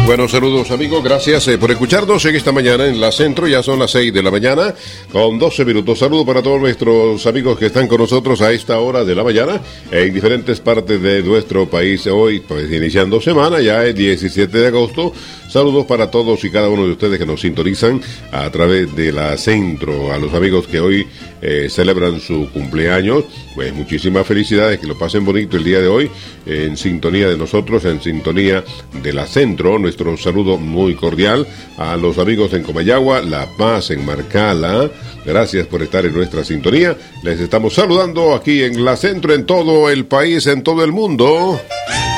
Bueno, saludos amigos, gracias por escucharnos en esta mañana en la Centro, ya son las 6 de la mañana con 12 minutos. Saludos para todos nuestros amigos que están con nosotros a esta hora de la mañana en diferentes partes de nuestro país. Hoy, pues iniciando semana, ya es 17 de agosto. Saludos para todos y cada uno de ustedes que nos sintonizan a través de la Centro. A los amigos que hoy celebran su cumpleaños, pues muchísimas felicidades, que lo pasen bonito el día de hoy, en sintonía de nosotros, en sintonía de la Centro. Nuestro saludo muy cordial a los amigos en Comayagua, La Paz, en Marcala. Gracias por estar en nuestra sintonía. Les estamos saludando aquí en la Centro, en todo el país, en todo el mundo.